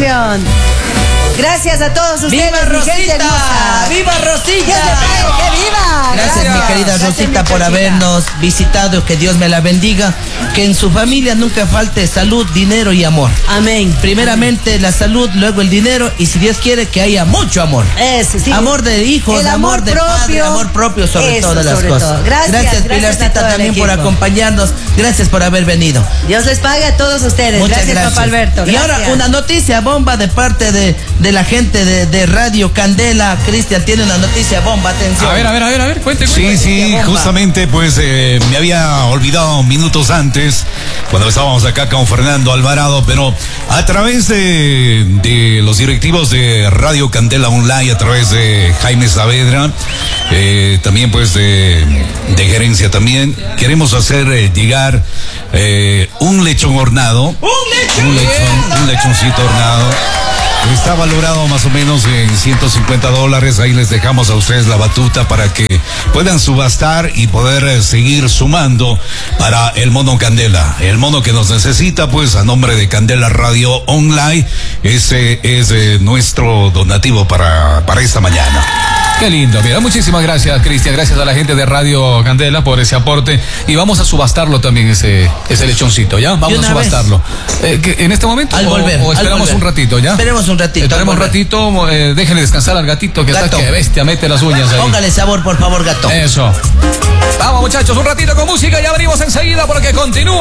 emoción. Gracias a todos ustedes. ¡Viva Rosita! ¡Viva Rosita! ¡Que viva! Gracias, mi querida Rosita, por habernos visitado. Que Dios me la bendiga. Que en su familia nunca falte salud, dinero y amor. Amén. Primeramente la salud, luego el dinero, y si Dios quiere que haya mucho amor. Eso, sí. Amor de hijos, El amor de propio, padre, amor propio sobre eso, todas las sobre cosas. todo. Gracias, Pilarcita, también por acompañarnos. Gracias por haber venido. Dios les pague a todos ustedes. Muchas gracias, Papá Alberto. Y ahora una noticia bomba de parte de la gente de Radio Candela. Cristian tiene una noticia bomba, atención. A ver, cuente. Sí, justamente pues me había olvidado minutos antes, cuando estábamos acá con Fernando Alvarado, pero a través de los directivos de Radio Candela Online, a través de Jaime Saavedra, también pues de gerencia también, queremos hacer llegar un lechón hornado. Un lechoncito hornado. Está valorado más o menos en $150. Ahí les dejamos a ustedes la batuta para que puedan subastar y poder seguir sumando para el mono Candela. El mono que nos necesita, pues, a nombre de Candela Radio Online. Ese es nuestro donativo para esta mañana. Qué lindo, mira, muchísimas gracias, Cristian, gracias a la gente de Radio Candela por ese aporte, y vamos a subastarlo también ese lechoncito, ¿ya? Vamos a subastarlo. ¿En este momento? Al volver. ¿O esperamos un ratito, ya? Esperemos un ratito. Esperemos un ratito, déjenle descansar al gatito, que Gato. está que bestia, mete las uñas ahí. Póngale sabor, por favor, gato. Eso. Vamos, muchachos, un ratito con música y abrimos enseguida porque continúa.